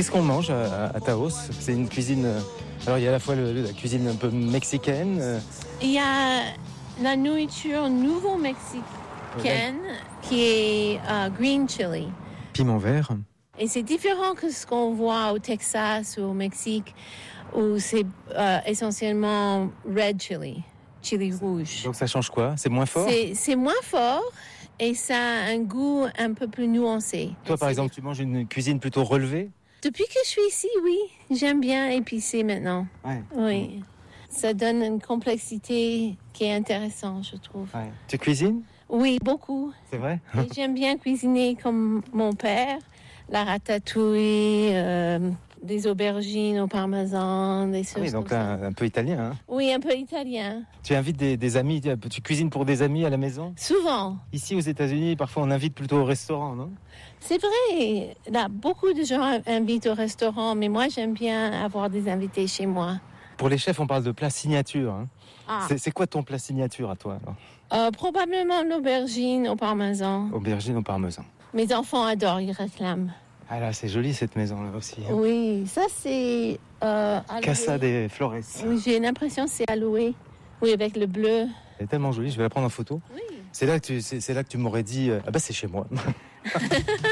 Qu'est-ce qu'on mange à Taos? C'est une cuisine... alors il y a à la fois la cuisine un peu mexicaine. Il y a la nourriture nouveau-mexicaine qui est green chili. Piment vert. Et c'est différent que ce qu'on voit au Texas ou au Mexique où c'est essentiellement red chili rouge. Donc ça change quoi? C'est moins fort? C'est moins fort et ça a un goût un peu plus nuancé. Toi par exemple, tu manges une cuisine plutôt relevée? Depuis que je suis ici, oui, j'aime bien épicé maintenant. Ouais. Oui, ça donne une complexité qui est intéressante, je trouve. Ouais. Tu cuisines? Oui, beaucoup. C'est vrai? Et j'aime bien cuisiner comme mon père, la ratatouille, des aubergines au parmesan, des sauces. Oui, donc là, un peu italien. Hein. Oui, un peu italien. Tu invites des amis, tu cuisines pour des amis à la maison? Souvent. Ici aux États-Unis, parfois on invite plutôt au restaurant, non? C'est vrai, là, beaucoup de gens invitent au restaurant, mais moi j'aime bien avoir des invités chez moi. Pour les chefs, on parle de plat signature. Hein. Ah. C'est quoi ton plat signature à toi alors? Probablement l'aubergine au parmesan. Aubergine au parmesan. Mes enfants adorent, ils réclament. Ah là, c'est joli cette maison là aussi. Hein. Oui, ça c'est... Casa de Flores. Oui, j'ai l'impression que c'est à louer. Oui, avec le bleu. Elle est tellement jolie, je vais la prendre en photo. Oui. C'est là que tu m'aurais dit, ah bah c'est chez moi.